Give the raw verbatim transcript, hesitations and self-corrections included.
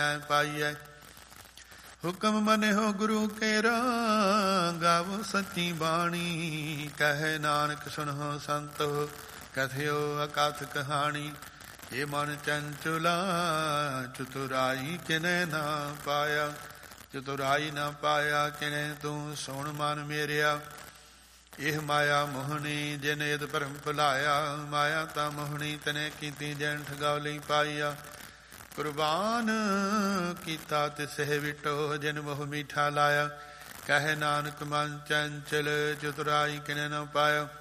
ਪਾਈਐ। ਹੁਕਮ ਮਨਿਓ ਗੁਰੂ ਕੇਰਾ ਗਾਵੋ ਸੱਚੀ ਬਾਣੀ। ਕਹੈ ਨਾਨਕ ਸੁਣੋ ਸੰਤੋ ਕਥਿਓ ਅਕਥ ਕਹਾਣੀ। ਇਹ ਮਨ ਚੰਚੁਲਾ ਚਤੁਰਾਈ ਕਿਨੈ ਨਾ ਪਾਇਆ। ਚਤੁਰਾਈ ਨਾ ਪਾਇਆ ਕਿਨੈ ਤੂੰ ਸੁਣ ਮਨ ਮੇਰਿਆ। ਇਹ ਮਾਇਆ ਮੋਹਣੀ ਜਿਨ ਇਦ ਭਰਮ ਭੁਲਾਇਆ। ਮਾਇਆ ਤਾਂ ਮੋਹਣੀ ਤਨੇ ਕੀਤੀ ਜੈਨ ਠਗਾਵਲੀ ਪਾਈਆ। ਕੁਰਬਾਨ ਕੀਤਾ ਤਿਸਹਿ ਵਿਟੋ ਜਿਨ ਮੋਹ ਮੀਠਾ ਲਾਇਆ। ਕਹੈ ਨਾਨਕ ਮਨ ਚੰਚਲ ਚਤੁਰਾਈ ਕਿਨੈ ਨਾ ਪਾਇਆ।